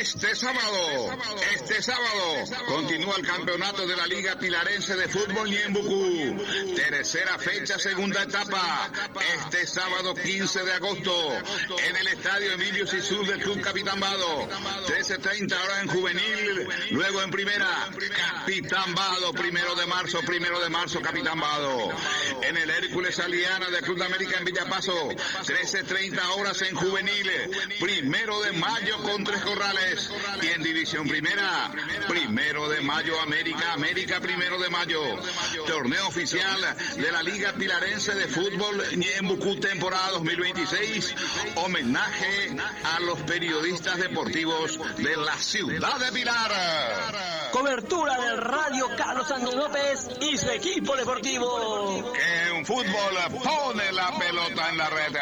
Este sábado continúa el campeonato de la Liga Pilarense de Fútbol Ñembucú. Tercera fecha, segunda etapa. Este sábado 15 de agosto en el estadio Emilio Sisú del Club Capitán Vado. 13:30 ahora en juvenil, luego en primera. Capitán Vado, 1 de marzo, Capitán Vado. En el Hércules Aliana del Club de América en Villapaso. 13:30 horas en juvenil. 1 de mayo con Tres Corrales. Y en división primera, 1 de mayo América 1 de mayo. Torneo oficial de la Liga Pilarense de Fútbol Ñembucú temporada 2026. Homenaje a los periodistas deportivos de la ciudad de Pilar. Cobertura del Radio Carlos Antonio López y su equipo deportivo. Que en fútbol pone la pelota en la red.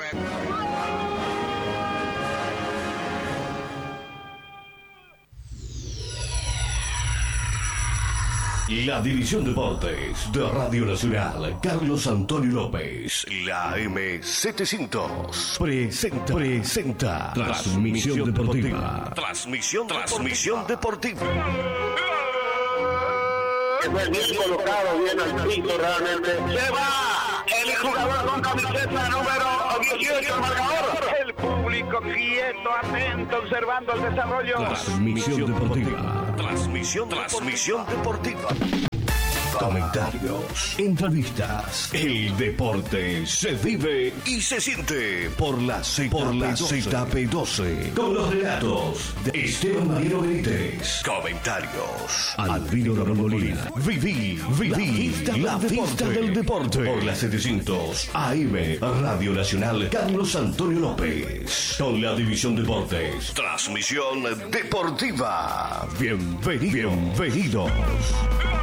La División Deportes de Radio Nacional Carlos Antonio López, la M700 presenta Transmisión Deportiva. Transmisión Deportiva. Bien colocado, bien al piso realmente. Se va el jugador con camiseta número 18, el marcador. El público quieto, atento, observando el desarrollo. Transmisión Deportiva. Transmisión Deportiva. Comentarios, entrevistas. El deporte se vive y se siente por la ZP12. Con los relatos de Esteban Mariano Benítez. Comentarios. Albino Ramolina. Viví la vista del deporte. Por la 700 AM Radio Nacional Carlos Antonio López. Con la División Deportes. Transmisión Deportiva. Bienvenidos.